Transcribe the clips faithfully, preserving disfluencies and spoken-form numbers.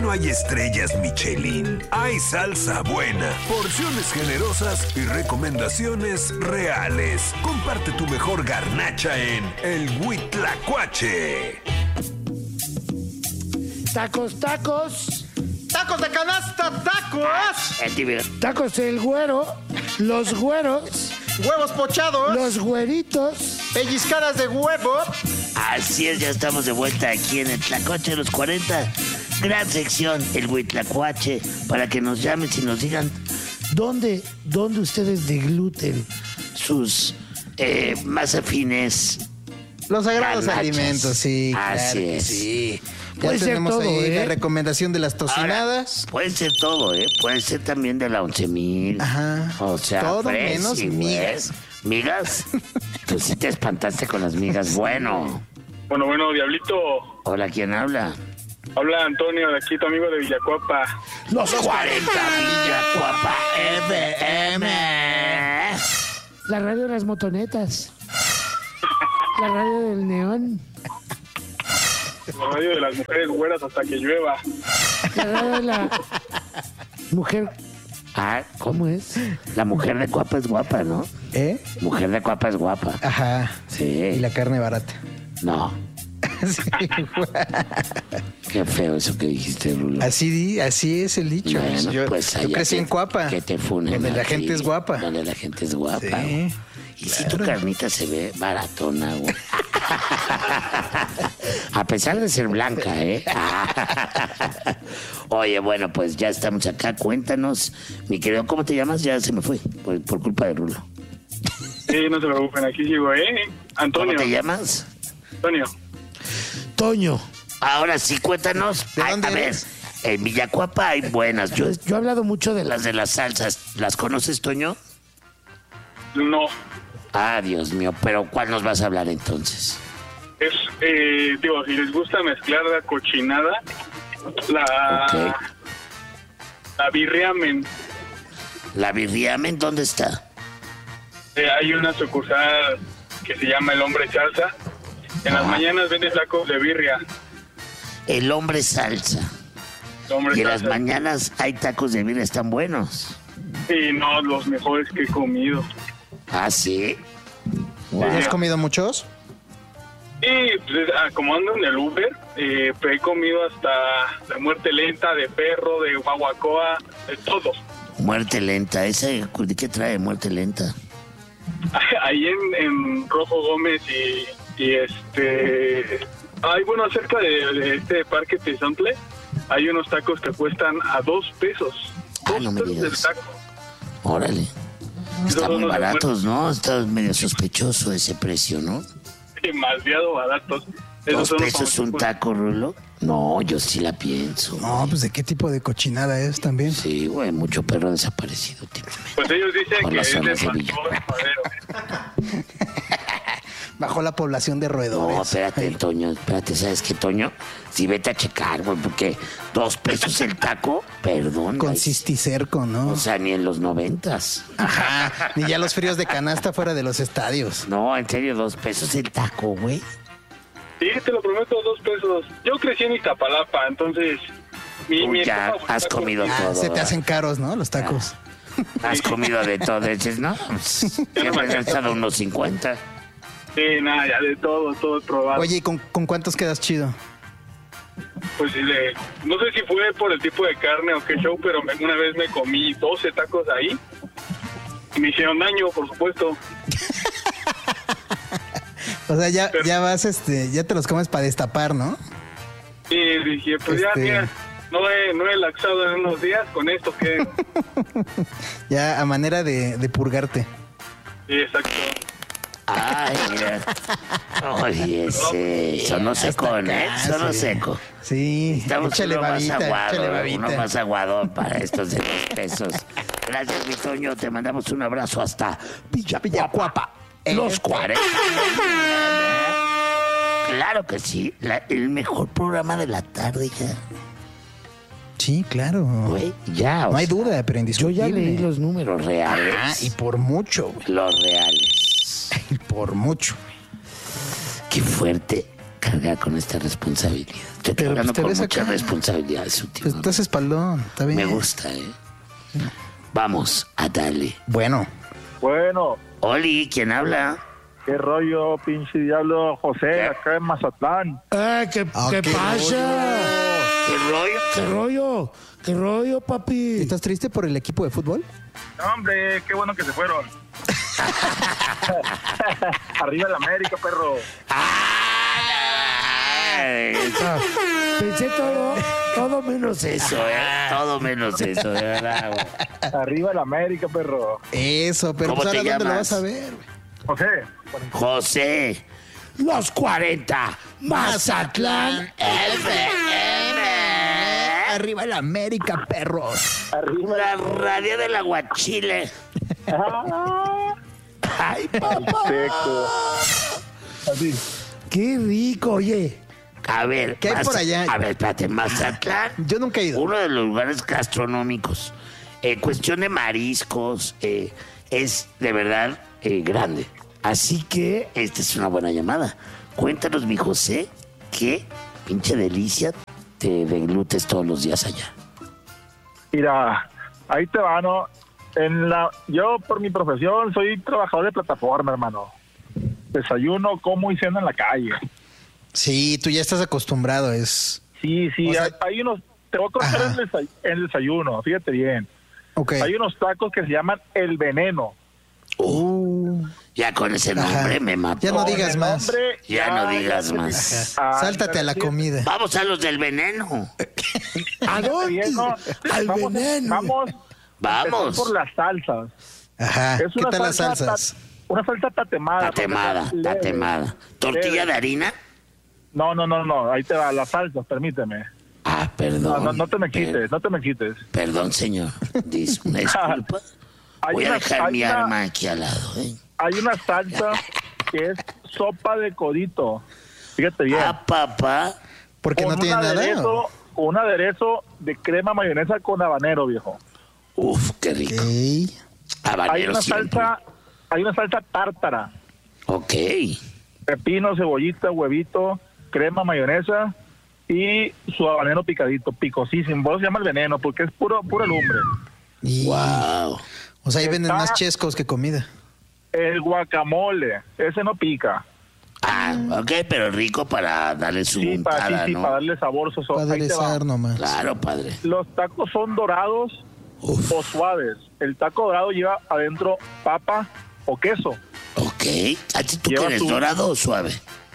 no hay estrellas Michelin, hay salsa buena, porciones generosas y recomendaciones reales. Comparte tu mejor garnacha en El Huitlacoche. Tacos, tacos. ¡Tacos de canasta, tacos! El tibio. Tacos el güero. Los güeros. ¡Huevos pochados! Los güeritos. ¡Pellizcadas de huevo! Así es, ya estamos de vuelta aquí en el Tlacoche de los cuarenta. Gran sección, el Huitlacoche, para que nos llamen y nos digan dónde, dónde ustedes degluten sus eh, más afines. Los sagrados Garnachas. alimentos, sí. Así claro que es. Sí. Ya Puede ser tenemos todo, ahí ¿eh? la recomendación de las tocinadas. Ahora, puede ser todo, ¿eh? Puede ser también de la once mil. Ajá. O sea, Todo fresi, menos güey. migas. ¿Migas? Tú sí te espantaste con las migas. Bueno. Bueno, bueno, Diablito. Hola, ¿quién habla? Habla Antonio, de aquí, tu amigo de Villacuapa. Los cuarenta Villacuapa F M. La radio de las motonetas. La radio del neón. La radio de las mujeres güeras hasta que llueva. La radio de la mujer. Ah, ¿cómo es? La mujer de Cuapa es guapa, ¿no? ¿Eh? Mujer de Cuapa es guapa. Ajá. Sí. Y la carne barata. No. Sí, Qué feo eso que dijiste, Rulo. así, di- así es el dicho. Bueno, yo, pues yo allá crecí que- en Cuapa. Que te funen. Donde la aquí, gente es guapa. Donde la gente es guapa. Sí, Y si tu carnita se ve baratona, güey. A pesar de ser blanca, ¿eh? Oye, bueno, pues ya estamos acá. Cuéntanos, mi querido, ¿cómo te llamas? Ya se me fue, por, por culpa de Rulo. Sí, no se preocupen, aquí sigo, ¿eh? Antonio. ¿Cómo te llamas? Antonio. Toño. Ahora sí, cuéntanos. ¿De Ay, dónde a ver, eres? en Villacuapa hay buenas. Yo, Yo he hablado mucho de las. las de las salsas, ¿las conoces, Toño? No. Ah, Dios mío, pero ¿cuál nos vas a hablar entonces? Es, eh, digo, si les gusta mezclar la cochinada, la... Ok. La birriamen. ¿La birriamen dónde está? Eh, hay una sucursal que se llama El Hombre Salsa. En las Ajá. mañanas vende tacos de birria. El hombre salsa. El Hombre Y en las Salsa. mañanas hay tacos de birria, están buenos. Sí, no, los mejores que he comido. Ah, sí. ¿Has comido muchos? Y pues, ah, como ando en el Uber, eh, he comido hasta la muerte lenta de perro, de guaguacoa, de todo. Muerte lenta. ¿Ese de qué trae muerte lenta? Ahí en, en Rojo Gómez y, y este... Hay, bueno, cerca de, de este parque Tezontle, hay unos tacos que cuestan a dos pesos. Ah, Dos no me pesos digas. el taco. Órale. Están Esos muy no se baratos, ¿no? Está medio sospechoso ese precio, ¿no? Demasiado baratos. Esos ¿Dos son los pesos un famosos. taco, Rulo? No, yo sí la pienso. No, pues ¿de qué tipo de cochinada es también? Sí, güey, mucho perro desaparecido últimamente. Pues ellos dicen Por que las es de zonas de pastor Villacuapa. madero. Bajó la población de roedores. No, espérate, Toño, espérate, ¿sabes qué, Toño? Sí, vete a checar, güey, porque dos pesos el taco, perdón. Con güey. cisticerco, ¿no? O sea, ni en los noventas. Ajá. Ni ya los fríos de canasta fuera de los estadios. No, en serio, dos pesos el taco, güey. Sí, te lo prometo, dos pesos. Yo crecí en Iztapalapa, entonces... Mi, Tú mi ya esposa fue has taco. comido Ah, todo. se te ¿verdad? hacen caros, ¿no? Los tacos. Has comido de todo, dices, no, pues, siempre han estado unos cincuenta. Sí, nada, ya de todo, todo he probado. Oye, ¿y con, con cuántos quedas chido? Pues sí, le- no sé si fue por el tipo de carne o qué show, pero me- una vez me comí doce tacos ahí y me hicieron daño, por supuesto. O sea, ya, Pero- ya vas, este, ya te los comes para destapar, ¿no? Y dije, pues ya, Este- mira, no he, no he laxado en unos días, con esto que... Ya a manera de, de purgarte. Sí, exacto. Ay, mira. Oye, ese. Sonó seco, ¿eh? acá, Sonó sí. seco. Sí, Estamos échale uno más babita, échale aguado, uno babita. más aguado para estos de dos pesos. Gracias, mi Toño. Te mandamos un abrazo hasta Villacuapa. Los cuarenta. Claro que sí. La- el mejor programa de la tarde ya. Sí, claro. Güey, ya. o No hay sea, duda, pero Yo indiscutible. ya leí los números. Los reales. Ah, y por mucho, güey. Los reales. Y por mucho. Qué fuerte. cargar con esta responsabilidad. Estoy Pero, cargando pues, te con ves mucha acá. responsabilidad Pues últimamente. estás espaldón, está bien. Me gusta, ¿eh? Vamos a darle. Bueno, Bueno, Oli, ¿quién habla? qué rollo, pinche diablo José, acá en Mazatlán. Ah, ¿qué, Ah, qué qué pasa? ¿Qué rollo? ¿Qué rollo? ¿Qué rollo, papi? ¿estás triste por el equipo de fútbol? No, hombre, qué bueno que se fueron. Arriba el América, perro. Ay, Ah, pensé todo, todo menos eso. Eso, ¿eh? Todo menos eso, de verdad, güey. Arriba el América, perro. Eso, pero ¿Cómo pues te ahora dónde lo llamas? vas a ver, güey. José, José. Los cuarenta, Mazatlán F M. Arriba el América, perros. arriba La radio del aguachile. Ah, Ay, papá. seco. Así. Qué rico, oye. A ver. ¿Qué hay Maza- por allá? A ver, espérate. Mazatlán. Yo nunca he ido. Uno de los lugares gastronómicos. En cuestión de mariscos, eh, es de verdad eh, grande. Así que esta es una buena llamada. Cuéntanos, mi José, qué pinche delicia te deglutes todos los días allá. Mira, ahí te va, ¿no? En la, yo, por mi profesión, soy trabajador de plataforma, hermano. Desayuno, como y ceno en la calle. Sí, tú ya estás acostumbrado, es... Sí, sí, O sea- hay, hay unos... Te voy a contar Ajá. el, desay- el desayuno, fíjate bien. Ok. Hay unos tacos que se llaman El Veneno. Uh, Ya con ese Ajá. nombre me mató. Ya no Con digas el más. nombre, Ya no digas ya- más. Ah, Sáltate a la sí. comida. Vamos a los del veneno. ¿A dónde? Bien, ¿no? Al vamos, veneno. Vamos, Vamos. empezar por las salsas. Ajá. Es ¿Qué una tal las salsa salsas? ta- una salsa tatemada. Tatemada, porque leve. tatemada. ¿Tortilla Leve. de harina? No, no, no, no. Ahí te va, las salsas, permíteme. Ah, No, perdón. no, no te me Per- quites, no te me quites. Perdón, señor. Dis- una disculpa. Hay Voy a una- dejar hay mi una- arma aquí al lado. ¿eh? Hay una salsa que es sopa de codito. Fíjate bien. Ah, papá. Porque no Con tiene un nada. aderezo, ¿o? con un aderezo de crema mayonesa con habanero, viejo. Uf, qué rico. Ok. Hay Habanero una siempre. salsa, hay una salsa tártara. Ok. Pepino, cebollita, huevito, crema, mayonesa y su habanero picadito, picosísimo. Por eso se llama El Veneno, porque es puro pura lumbre. Y- Wow. O sea, ahí venden Está- más chescos que comida. El guacamole, ese no pica. Ah, ok, pero rico para darle su Sí, para, sí, untada, sí, ¿no? para darle sabor. So, so- Para ahí te va. aderezar nomás. Claro, padre. Los tacos son dorados Uf. o suaves. El taco dorado lleva adentro papa o queso. Ok. ¿A ti tú Lleva quieres su- dorado o suave?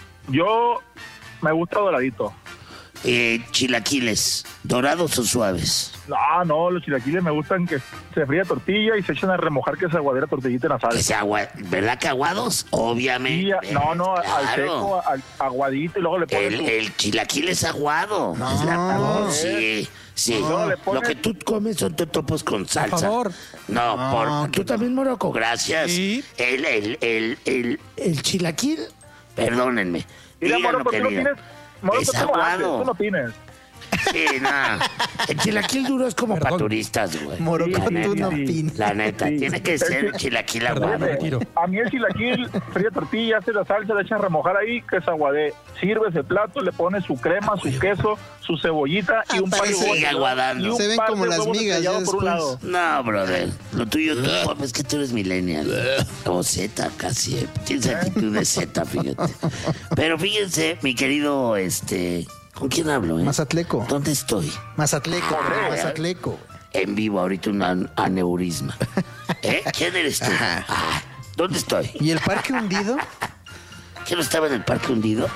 Yo me gusta doradito. Eh, chilaquiles, ¿dorados o suaves? No, no, los chilaquiles me gustan que se fría tortilla y se echan a remojar que se aguadera tortillita en la Que salsa. sea agua, ¿verdad que aguados? Obviamente. Sí, a- no, no, al Claro. seco, al aguadito y luego le pones El, su- el chilaquil es aguado. No. Es la- sí, sí. No, le Lo pones- que tú comes son totopos con salsa. favor. No, No, por... ¿Tú también, Morocco? Gracias. Sí. El, el, el, el... ¿El chilaquil? Perdónenme. Mira, Digan lo Moroco, que tú no digan. tienes... Moroco, Es tú no haces, aguado. tú no tienes. Sí, no. El chilaquil duro es como Para turistas, güey. Moroco, La tú neta. no opinas. La neta, Sí. tiene que ser chilaquil aguado. A mí el chilaquil, fría tortilla, hace la salsa, le echan a remojar ahí, que se aguade. Sirves el plato, le pones su crema, su queso, su cebollita y Ah, un par de parece- huevos. Sigue aguadando. y un Se ven par como de las huevos migas ya estrellados por un lado. después. No, brother. Lo tuyo, tú, es que tú eres millennial. O Z casi. eh. Tienes actitud de Z, fíjate. Pero fíjense, mi querido, este... ¿Con quién hablo, eh? Mazatleco. ¿Dónde estoy? Mazatleco. Ah, Mazatleco. En vivo, ahorita un an- aneurisma. ¿Eh? ¿Quién eres tú? Ajá. Ah, ¿dónde estoy? ¿Y el parque hundido? ¿Que no estaba en el parque hundido?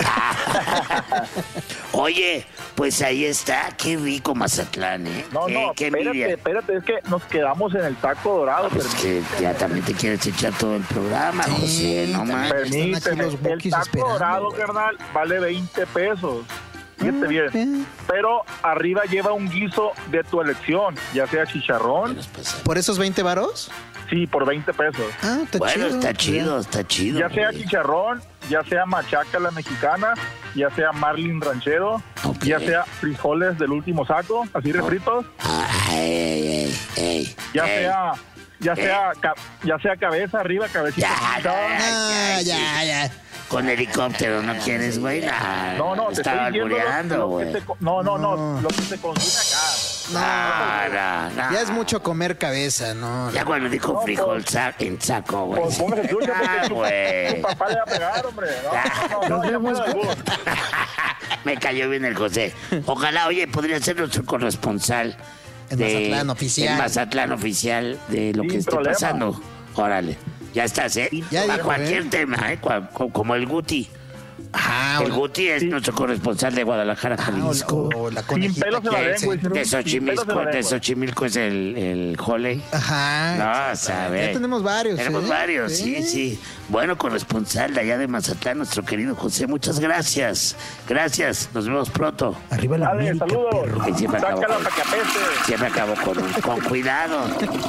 Oye, pues ahí está. Qué rico Mazatlán, ¿eh? No, qué, no, qué espérate, envidia. espérate, es que nos quedamos en el taco dorado. Pues que ya también te quieres echar todo el programa, Sí, José, no también. más. Permíteme, Están aquí los el bookies taco esperando, dorado, güey. carnal, vale veinte pesos. Fíjate bien. eh. Pero arriba lleva un guiso de tu elección, ya sea chicharrón, Nos pasa. ¿Por esos veinte varos? sí, por veinte pesos. Ah, está Bueno, chido. está chido, está chido. Ya sea güey. chicharrón, ya sea machaca la mexicana, ya sea marlin ranchero, Ok. ya sea frijoles del último saco, así refritos, Ah, ey, ey, ey, ya ey. sea ya Eh. sea ca- ya sea cabeza arriba, cabecita Ya, picada. ya, Ah, sí. ya, ya. Con helicóptero, ¿no quieres, güey? Nah, No, no, te estaba estoy diciendo albureando, lo- lo güey. que te co- No, no, no, lo que se consume acá. No, no, no. Ya es mucho comer cabeza, ¿no? Ya cuando dijo frijol sa- en saco, güey. Pues póngase trucha Ah, porque tu, güey. tu papá le va a pegar, hombre. No, no, no, Nos ya vemos. fuera de albur. Me cayó bien el José. Ojalá, oye, podría ser nuestro corresponsal. En Mazatlán oficial. En Mazatlán oficial de lo Sin que esté problema. pasando. Órale. Ya estás, ¿eh? Ya Para dijo, cualquier ¿eh? tema, ¿eh? Cua- co- Como el Guti. Ajá, El o, Guti es nuestro corresponsal de Guadalajara, ah, Jalisco. o- o la Sin conejita. pelos en la que- lengua. sí. dice, De sin pelos en Xochimilco, la de lengua. Xochimilco es el, el Holey. Ajá. No, exactamente. sabe. Ya tenemos varios. Tenemos ¿eh? varios, sí, sí. Bueno, corresponsal de allá de Mazatlán, nuestro querido José, muchas gracias. Gracias, nos vemos pronto. Arriba la Dale, América, saludos. perro. Que siempre acabo Sácala con, para que apeste. siempre acabo con, con cuidado.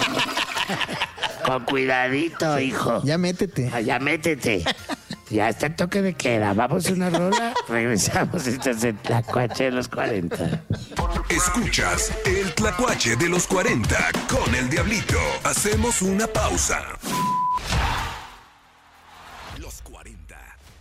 Con cuidadito, hijo. Ya métete. Ah, Ya métete. Ya está el toque de queda. Vamos a una rola. Regresamos. Esto es el Tlacuache de los cuarenta. Escuchas el Tlacuache de los cuarenta con el Diablito. Hacemos una pausa. Los cuarenta.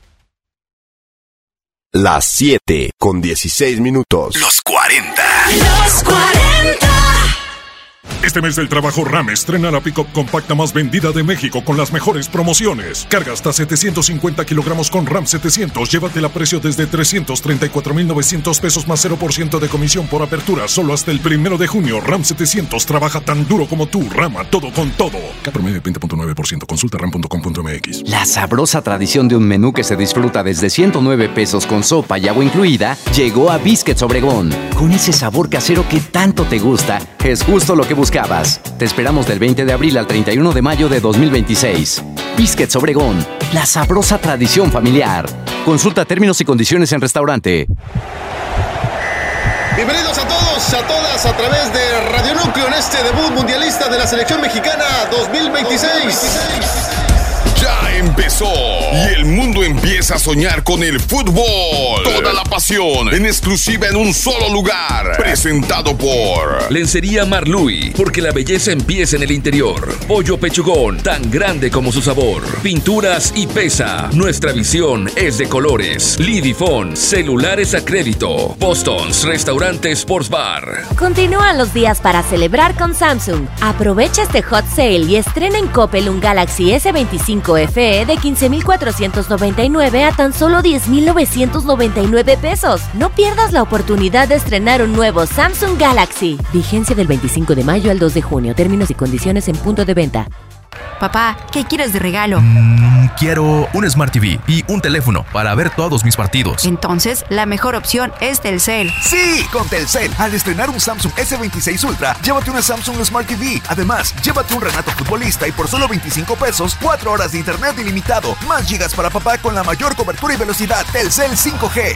Las siete con dieciséis minutos. Los cuarenta. Los cuarenta. Este mes del trabajo RAM estrena la pick-up compacta más vendida de México con las mejores promociones. Carga hasta setecientos cincuenta kilogramos con RAM setecientos. Llévatela a precio desde trescientos treinta y cuatro mil novecientos pesos más cero por ciento de comisión por apertura. Solo hasta el primero de junio. RAM setecientos trabaja tan duro como tú. Rama, todo con todo. K promedio veinte punto nueve por ciento. Consulta ram punto com punto m x. La sabrosa tradición de un menú que se disfruta desde ciento nueve pesos con sopa y agua incluida llegó a Biscuits Obregón. Con ese sabor casero que tanto te gusta, es justo lo que buscabas. Te esperamos del veinte de abril al treinta y uno de mayo de dos mil veintiséis. Biscuits Obregón, la sabrosa tradición familiar. Consulta términos y condiciones en restaurante. Bienvenidos a todos, a todas, a través de Radio Núcleo en este debut mundialista de la selección mexicana dos mil veintiséis. Ya empezó y el mundo empieza a soñar con el fútbol. Toda la pasión en exclusiva en un solo lugar. Presentado por Lencería Marluy, porque la belleza empieza en el interior. Pollo Pechugón, tan grande como su sabor. Pinturas y Pesa, nuestra visión es de colores. Lidifón, celulares a crédito. Boston's, restaurante Sports Bar. Continúan los días para celebrar con Samsung. Aprovecha este hot sale y estrena en Coppel un Galaxy S veinticinco F E de quince mil cuatrocientos noventa y nueve a tan solo diez mil novecientos noventa y nueve pesos. No pierdas la oportunidad de estrenar un nuevo Samsung Galaxy. Vigencia del veinticinco de mayo al dos de junio. Términos y condiciones en punto de venta. Papá, ¿qué quieres de regalo? Mm, quiero un Smart T V y un teléfono para ver todos mis partidos. Entonces, la mejor opción es Telcel. Sí, con Telcel. Al estrenar un Samsung S veintiséis Ultra, llévate una Samsung Smart T V. Además, llévate un Renato Futbolista y por solo veinticinco pesos, cuatro horas de internet ilimitado. Más gigas para papá con la mayor cobertura y velocidad. Telcel cinco G.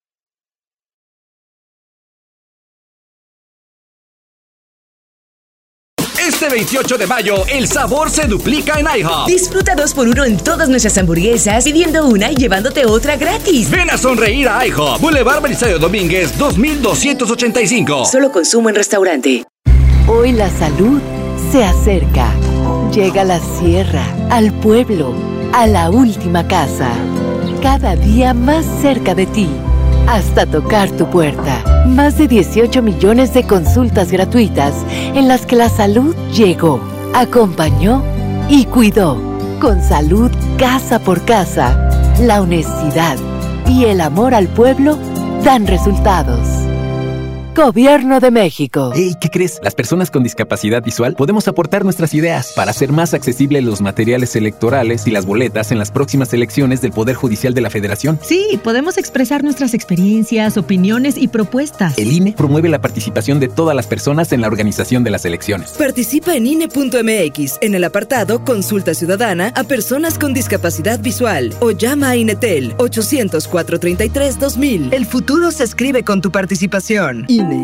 Este veintiocho de mayo, el sabor se duplica en IHOP. Disfruta dos por uno en todas nuestras hamburguesas, pidiendo una y llevándote otra gratis. Ven a sonreír a IHOP. Boulevard Belisario Domínguez, dos mil doscientos ochenta y cinco. Solo consumo en restaurante. Hoy la salud se acerca. Llega a la sierra, al pueblo, a la última casa. Cada día más cerca de ti. Hasta tocar tu puerta. Más de dieciocho millones de consultas gratuitas en las que la salud llegó, acompañó y cuidó. Con salud casa por casa, la honestidad y el amor al pueblo dan resultados. Gobierno de México. Hey, ¿qué crees? Las personas con discapacidad visual podemos aportar nuestras ideas para hacer más accesibles los materiales electorales y las boletas en las próximas elecciones del Poder Judicial de la Federación. Sí, podemos expresar nuestras experiencias, opiniones y propuestas. El I N E promueve la participación de todas las personas en la organización de las elecciones. Participa en I N E punto M X en el apartado Consulta Ciudadana a personas con discapacidad visual o llama a INETEL ochocientos, cuatrocientos treinta y tres, dos mil. El futuro se escribe con tu participación. I N E.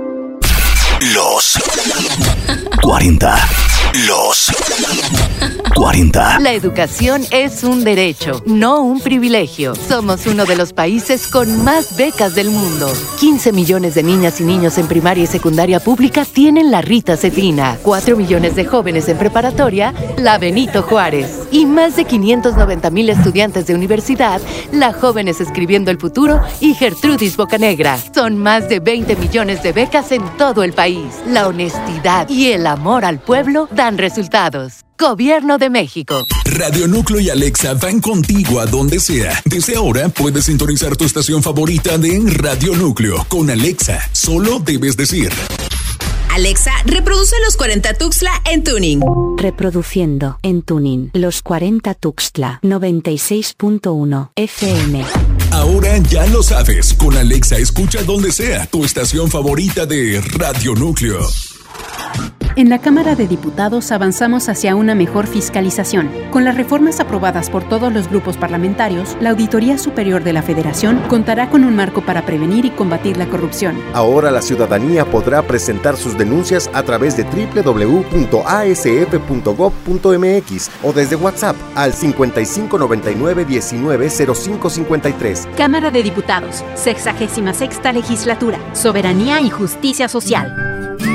Los cuarenta. Los cuarenta. La educación es un derecho, no un privilegio. Somos uno de los países con más becas del mundo. quince millones de niñas y niños en primaria y secundaria pública tienen la Rita Cetina. cuatro millones de jóvenes en preparatoria, la Benito Juárez. Y más de quinientos noventa mil estudiantes de universidad, la Jóvenes Escribiendo el Futuro y Gertrudis Bocanegra. Son más de veinte millones de becas en todo el país. La honestidad y el amor al pueblo dan resultados. Gobierno de México. Radio Núcleo y Alexa van contigo a donde sea. Desde ahora puedes sintonizar tu estación favorita de Radio Núcleo. Con Alexa, solo debes decir: Alexa, reproduce los cuarenta Tuxtla en tuning. Reproduciendo en tuning los cuarenta Tuxtla noventa y seis punto uno F M. Ahora ya lo sabes. Con Alexa escucha donde sea tu estación favorita de Radio Núcleo. En la Cámara de Diputados avanzamos hacia una mejor fiscalización. Con las reformas aprobadas por todos los grupos parlamentarios, la Auditoría Superior de la Federación contará con un marco para prevenir y combatir la corrupción. Ahora la ciudadanía podrá presentar sus denuncias a través de doble u doble u doble u punto a s f punto gob punto m x o desde WhatsApp al cincuenta y cinco noventa y nueve diecinueve cero cinco cincuenta y tres. Cámara de Diputados, sexagésima sexta Legislatura, Soberanía y Justicia Social.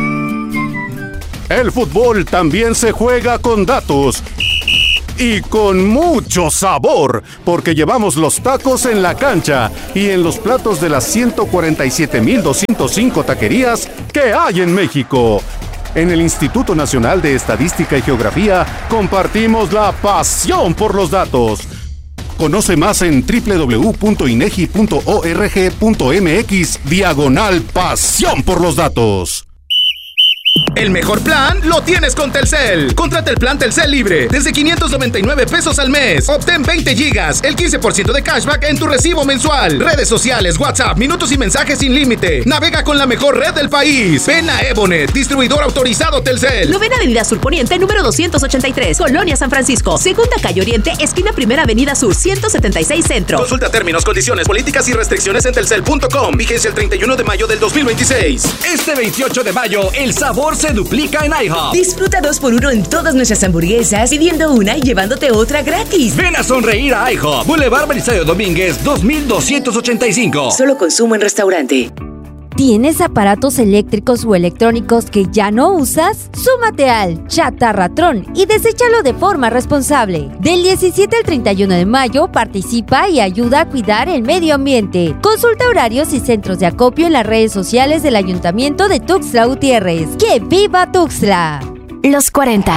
El fútbol también se juega con datos y con mucho sabor, porque llevamos los tacos en la cancha y en los platos de las ciento cuarenta y siete mil doscientos cinco taquerías que hay en México. En el Instituto Nacional de Estadística y Geografía compartimos la pasión por los datos. Conoce más en doble u doble u doble u punto inegi punto org punto m x diagonal pasión por los datos. El mejor plan lo tienes con Telcel. Contrata el plan Telcel libre desde quinientos noventa y nueve pesos al mes. Obtén veinte gigas, el quince por ciento de cashback en tu recibo mensual. Redes sociales, WhatsApp, minutos y mensajes sin límite. Navega con la mejor red del país. Ven a Evonet, distribuidor autorizado Telcel. Novena Avenida Sur Poniente, número doscientos ochenta y tres, Colonia San Francisco. Segunda Calle Oriente, esquina Primera Avenida Sur, ciento setenta y seis Centro. Consulta términos, condiciones, políticas y restricciones en telcel punto com. Vigencia el treinta y uno de mayo del dos mil veintiséis. Este veintiocho de mayo, el sabor se duplica en IHOP. Disfruta dos por uno en todas nuestras hamburguesas, pidiendo una y llevándote otra gratis. Ven a sonreír a IHOP. Boulevard Belisario Domínguez, dos mil doscientos ochenta y cinco. Solo consumo en restaurante. ¿Tienes aparatos eléctricos o electrónicos que ya no usas? Súmate al Chatarratrón y deséchalo de forma responsable. Del diecisiete al treinta y uno de mayo participa y ayuda a cuidar el medio ambiente. Consulta horarios y centros de acopio en las redes sociales del Ayuntamiento de Tuxtla Gutiérrez. ¡Que viva Tuxtla! Los cuarenta.